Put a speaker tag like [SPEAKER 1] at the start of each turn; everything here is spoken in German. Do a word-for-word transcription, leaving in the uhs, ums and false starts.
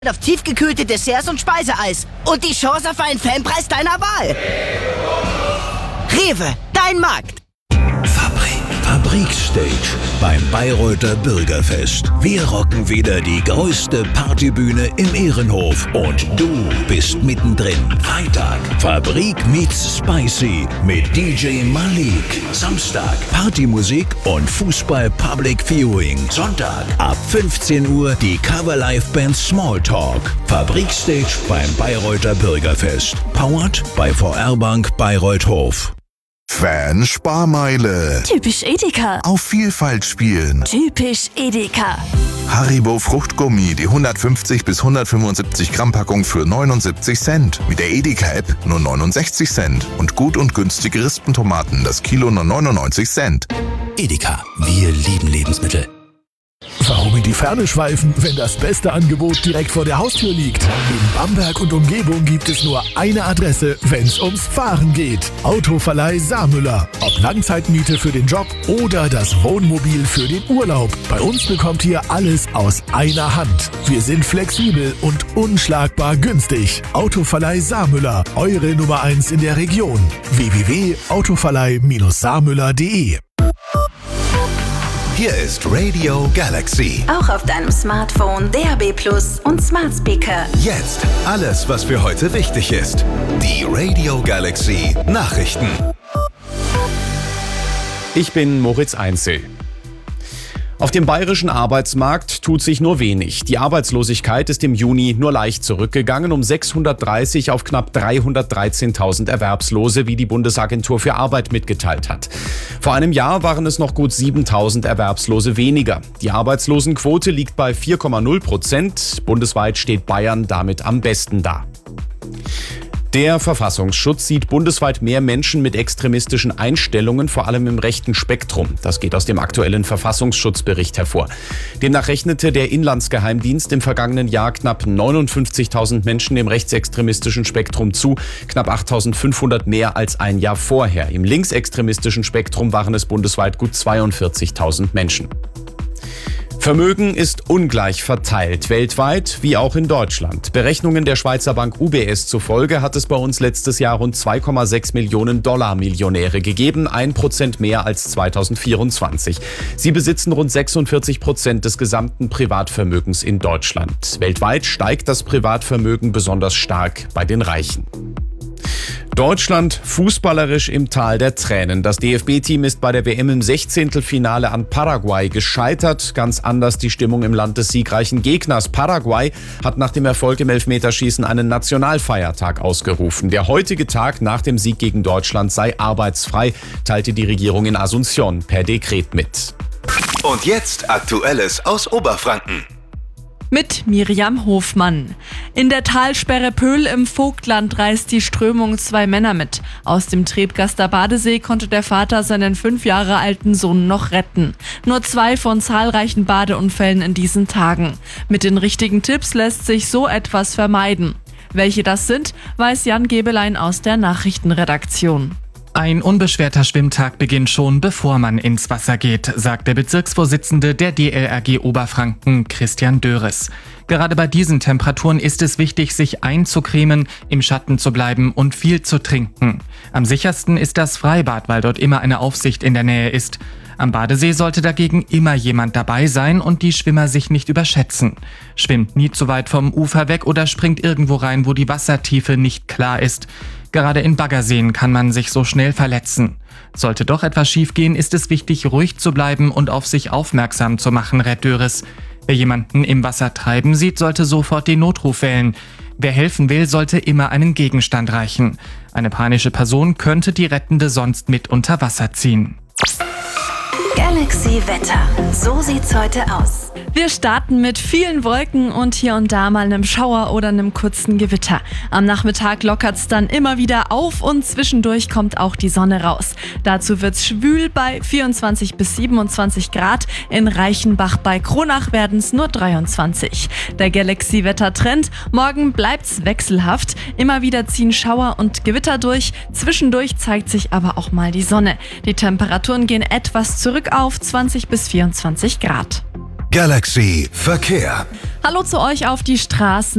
[SPEAKER 1] auf tiefgekühlte Desserts und Speiseeis und die Chance auf einen Fanpreis deiner Wahl. Rewe, dein Markt.
[SPEAKER 2] Fabrik, Fabrikstage beim Bayreuther Bürgerfest. Wir rocken wieder die größte Partybühne im Ehrenhof und du bist mittendrin. Freitag, Fabrik meets Spicy mit D J Malik. Samstag, Partymusik und Fußball Public Viewing. Sonntag, ab fünfzehn Uhr die Cover-Live-Band Smalltalk. Fabrikstage beim Bayreuther Bürgerfest. Powered bei V R Bank Bayreuth Hof.
[SPEAKER 3] Fan-Sparmeile.
[SPEAKER 4] Typisch Edeka.
[SPEAKER 3] Auf Vielfalt spielen.
[SPEAKER 4] Typisch Edeka.
[SPEAKER 3] Haribo Fruchtgummi, die hundertfünfzig bis hundertfünfundsiebzig Gramm Packung für neunundsiebzig Cent. Mit der Edeka-App nur neunundsechzig Cent. Und gut und günstige Rispentomaten, das Kilo nur neunundneunzig Cent.
[SPEAKER 2] Edeka, wir lieben Lebensmittel.
[SPEAKER 5] Warum in die Ferne schweifen, wenn das beste Angebot direkt vor der Haustür liegt? In Bamberg und Umgebung gibt es nur eine Adresse, wenn es ums Fahren geht. Autoverleih Saarmüller. Ob Langzeitmiete für den Job oder das Wohnmobil für den Urlaub. Bei uns bekommt ihr alles aus einer Hand. Wir sind flexibel und unschlagbar günstig. Autoverleih Saarmüller, eure Nummer eins in der Region. w w w punkt autoverleih saarmüller punkt de.
[SPEAKER 2] Hier ist Radio Galaxy.
[SPEAKER 4] Auch auf deinem Smartphone, D A B Plus und Smart Speaker.
[SPEAKER 2] Jetzt alles, was für heute wichtig ist. Die Radio Galaxy Nachrichten.
[SPEAKER 6] Ich bin Moritz Einzel. Auf dem bayerischen Arbeitsmarkt tut sich nur wenig. Die Arbeitslosigkeit ist im Juni nur leicht zurückgegangen, um sechshundertdreißig auf knapp dreihundertdreizehntausend Erwerbslose, wie die Bundesagentur für Arbeit mitgeteilt hat. Vor einem Jahr waren es noch gut siebentausend Erwerbslose weniger. Die Arbeitslosenquote liegt bei vier Komma null Prozent. Bundesweit steht Bayern damit am besten da. Der Verfassungsschutz sieht bundesweit mehr Menschen mit extremistischen Einstellungen, vor allem im rechten Spektrum. Das geht aus dem aktuellen Verfassungsschutzbericht hervor. Demnach rechnete der Inlandsgeheimdienst im vergangenen Jahr knapp neunundfünfzigtausend Menschen im rechtsextremistischen Spektrum zu, knapp achttausendfünfhundert mehr als ein Jahr vorher. Im linksextremistischen Spektrum waren es bundesweit gut zweiundvierzigtausend Menschen. Vermögen ist ungleich verteilt, weltweit wie auch in Deutschland. Berechnungen der Schweizer Bank U B S zufolge hat es bei uns letztes Jahr rund zwei Komma sechs Millionen Dollar Millionäre gegeben, ein Prozent mehr als zweitausendvierundzwanzig. Sie besitzen rund sechsundvierzig Prozent des gesamten Privatvermögens in Deutschland. Weltweit steigt das Privatvermögen besonders stark bei den Reichen. Deutschland fußballerisch im Tal der Tränen. Das D F B-Team ist bei der W M im Sechzehntelfinale an Paraguay gescheitert. Ganz anders die Stimmung im Land des siegreichen Gegners. Paraguay hat nach dem Erfolg im Elfmeterschießen einen Nationalfeiertag ausgerufen. Der heutige Tag nach dem Sieg gegen Deutschland sei arbeitsfrei, teilte die Regierung in Asunción per Dekret mit.
[SPEAKER 2] Und jetzt Aktuelles aus Oberfranken.
[SPEAKER 7] Mit Miriam Hofmann. In der Talsperre Pöhl im Vogtland reißt die Strömung zwei Männer mit. Aus dem Trebgaster Badesee konnte der Vater seinen fünf Jahre alten Sohn noch retten. Nur zwei von zahlreichen Badeunfällen in diesen Tagen. Mit den richtigen Tipps lässt sich so etwas vermeiden. Welche das sind, weiß Jan Gebelein aus der Nachrichtenredaktion.
[SPEAKER 8] Ein unbeschwerter Schwimmtag beginnt schon, bevor man ins Wasser geht, sagt der Bezirksvorsitzende der D L R G Oberfranken, Christian Döres. Gerade bei diesen Temperaturen ist es wichtig, sich einzucremen, im Schatten zu bleiben und viel zu trinken. Am sichersten ist das Freibad, weil dort immer eine Aufsicht in der Nähe ist. Am Badesee sollte dagegen immer jemand dabei sein und die Schwimmer sich nicht überschätzen. Schwimmt nie zu weit vom Ufer weg oder springt irgendwo rein, wo die Wassertiefe nicht klar ist. Gerade in Baggerseen kann man sich so schnell verletzen. Sollte doch etwas schiefgehen, ist es wichtig, ruhig zu bleiben und auf sich aufmerksam zu machen, rät Döres. Wer jemanden im Wasser treiben sieht, sollte sofort den Notruf wählen. Wer helfen will, sollte immer einen Gegenstand reichen. Eine panische Person könnte die Rettende sonst mit unter Wasser ziehen.
[SPEAKER 4] Galaxy Wetter. So sieht's heute aus.
[SPEAKER 7] Wir starten mit vielen Wolken und hier und da mal einem Schauer oder einem kurzen Gewitter. Am Nachmittag lockert's dann immer wieder auf und zwischendurch kommt auch die Sonne raus. Dazu wird's schwül bei vierundzwanzig bis siebenundzwanzig Grad. In Reichenbach bei Kronach werden's nur dreiundzwanzig. Der Galaxy-Wetter-Trend. Morgen bleibt's wechselhaft. Immer wieder ziehen Schauer und Gewitter durch. Zwischendurch zeigt sich aber auch mal die Sonne. Die Temperaturen gehen etwas zurück auf zwanzig bis vierundzwanzig Grad.
[SPEAKER 2] Galaxy Verkehr.
[SPEAKER 7] Hallo zu euch auf die Straßen.